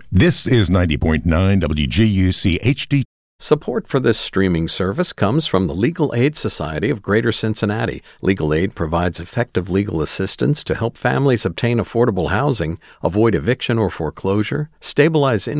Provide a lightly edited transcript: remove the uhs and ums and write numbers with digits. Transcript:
This is 90.9 WGUC HD. Support for this streaming service comes from the Legal Aid Society of Greater Cincinnati. Legal Aid provides effective legal assistance to help families obtain affordable housing, avoid eviction or foreclosure, stabilize